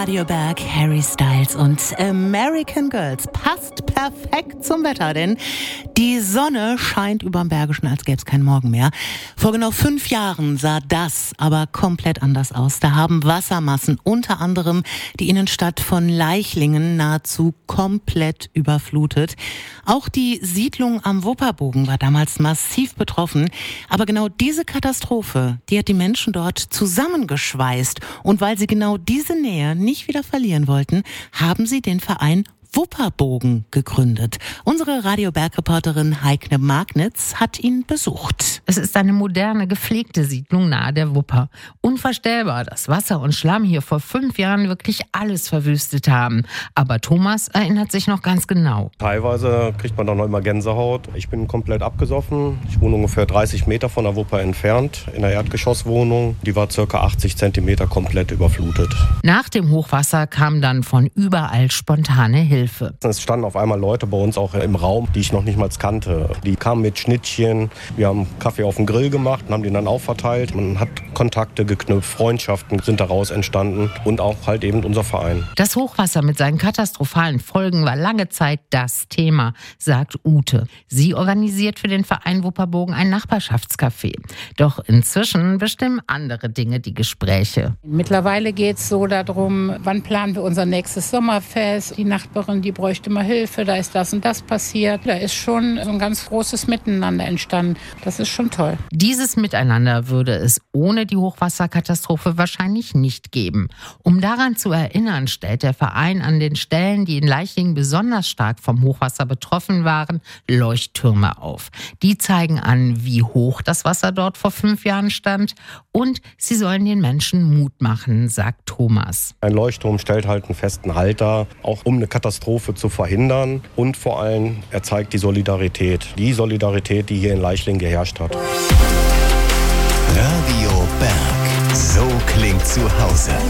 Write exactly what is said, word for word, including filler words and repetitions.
Radio Berg, Harry Styles und American Girls passt perfekt zum Wetter, denn die Sonne scheint überm Bergischen, als gäbe es keinen Morgen mehr. Vor genau fünf Jahren sah das aber komplett anders aus. Da haben Wassermassen unter anderem die Innenstadt von Leichlingen nahezu komplett überflutet. Auch die Siedlung am Wupperbogen war damals massiv betroffen. Aber genau diese Katastrophe, die hat die Menschen dort zusammengeschweißt. Und weil sie genau diese Nähe nicht wieder verlieren wollten, haben sie den Verein Wupperbogen gegründet. Unsere Radio Berg-Reporterin Heike Magnitz hat ihn besucht. Es ist eine moderne, gepflegte Siedlung nahe der Wupper. Unvorstellbar, dass Wasser und Schlamm hier vor fünf Jahren wirklich alles verwüstet haben. Aber Thomas erinnert sich noch ganz genau. Teilweise kriegt man doch noch immer Gänsehaut. Ich bin komplett abgesoffen. Ich wohne ungefähr dreißig Meter von der Wupper entfernt, in einer Erdgeschosswohnung. Die war ca. achtzig Zentimeter komplett überflutet. Nach dem Hochwasser kam dann von überall spontane Hilfe. Es standen auf einmal Leute bei uns auch im Raum, die ich noch nicht mal kannte. Die kamen mit Schnittchen, wir haben Kaffee auf dem Grill gemacht und haben den dann auch verteilt. Man hat Kontakte geknüpft, Freundschaften sind daraus entstanden und auch halt eben unser Verein. Das Hochwasser mit seinen katastrophalen Folgen war lange Zeit das Thema, sagt Ute. Sie organisiert für den Verein Wupperbogen ein Nachbarschaftscafé. Doch inzwischen bestimmen andere Dinge die Gespräche. Mittlerweile geht es so darum, wann planen wir unser nächstes Sommerfest. Die Nachbarin, die bräuchte mal Hilfe, da ist das und das passiert. Da ist schon so ein ganz großes Miteinander entstanden. Das ist schon toll. Dieses Miteinander würde es ohne die Hochwasserkatastrophe wahrscheinlich nicht geben. Um daran zu erinnern, stellt der Verein an den Stellen, die in Leichlingen besonders stark vom Hochwasser betroffen waren, Leuchttürme auf. Die zeigen an, wie hoch das Wasser dort vor fünf Jahren stand, und sie sollen den Menschen Mut machen, sagt Thomas. Ein Leuchtturm stellt halt einen festen Halt dar, auch um eine Katastrophe zu verhindern, und vor allem er zeigt die Solidarität, die Solidarität, die hier in Leichlingen geherrscht hat. Radio Berg, so klingt zu Hause.